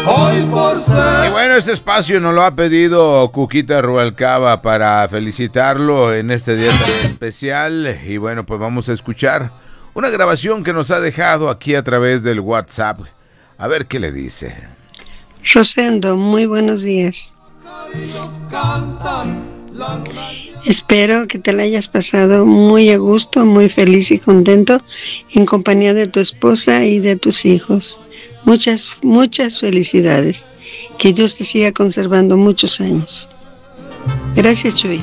hoy por ser. Y bueno, este espacio nos lo ha pedido Cuquita Rubalcaba para felicitarlo en este día tan especial. Y bueno, pues vamos a escuchar una grabación que nos ha dejado aquí a través del WhatsApp. A ver qué le dice. Rosendo, muy buenos días. Espero que te la hayas pasado muy a gusto, muy feliz y contento en compañía de tu esposa y de tus hijos. Muchas, muchas felicidades. Que Dios te siga conservando muchos años. Gracias, Chuy.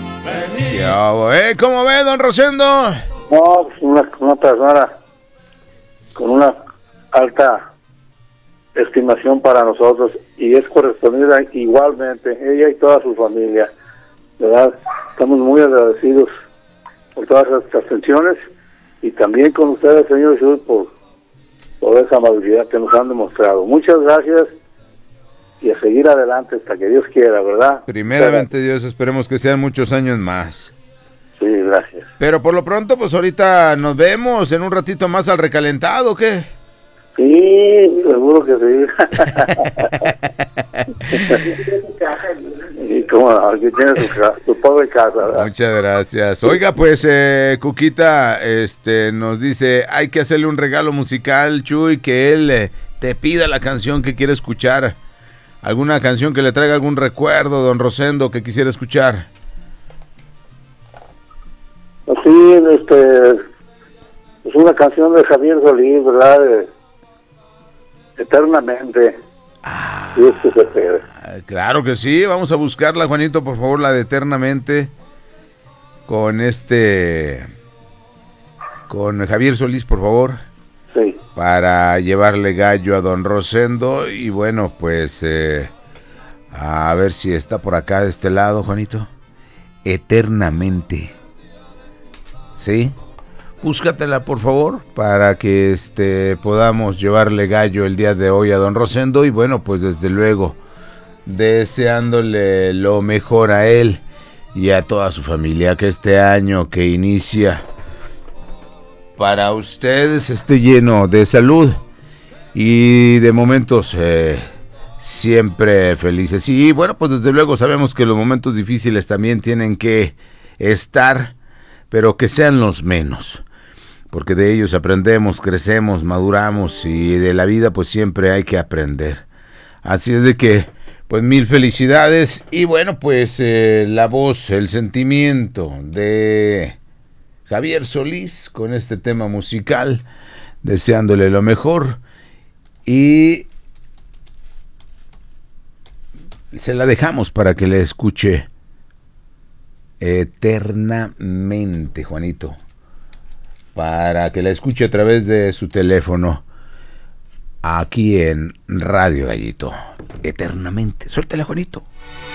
¿Cómo ve, don Rosendo? No, una persona con una alta estimación para nosotros y es correspondida igualmente, ella y toda su familia, ¿verdad? Estamos muy agradecidos por todas estas atenciones y también con ustedes, señor Jesús, por esa amabilidad que nos han demostrado. Muchas gracias y a seguir adelante hasta que Dios quiera, ¿verdad? Primeramente Dios, esperemos que sean muchos años más. Sí, gracias. Pero por lo pronto, pues ahorita nos vemos en un ratito más al recalentado, ¿qué? Sí, seguro que sí. Y como aquí tiene su pobre casa, ¿verdad? Muchas gracias. Oiga, pues, Cuquita, nos dice, hay que hacerle un regalo musical, Chuy, que él te pida la canción que quiere escuchar. ¿Alguna canción que le traiga algún recuerdo, don Rosendo, que quisiera escuchar? Sí, es una canción de Javier Solís, ¿verdad? Eternamente. Y es que se puede. Claro que sí, vamos a buscarla, Juanito, por favor, la de Eternamente, con con Javier Solís, por favor. Sí. Para llevarle gallo a don Rosendo. Y bueno, pues a ver si está por acá de este lado, Juanito. Eternamente. ¿Sí? Búscatela, por favor, para que podamos llevarle gallo el día de hoy a don Rosendo. Y bueno, pues desde luego, deseándole lo mejor a él y a toda su familia, que este año que inicia para ustedes esté lleno de salud y de momentos siempre felices. Y bueno, pues desde luego sabemos que los momentos difíciles también tienen que estar, pero que sean los menos, porque de ellos aprendemos, crecemos, maduramos, y de la vida pues siempre hay que aprender. Así es de que, pues mil felicidades. Y bueno, pues la voz, el sentimiento de Javier Solís con este tema musical, deseándole lo mejor, y se la dejamos para que le escuche eternamente, Juanito, para que la escuche a través de su teléfono aquí en Radio Gallito. Eternamente. Suéltala, Juanito.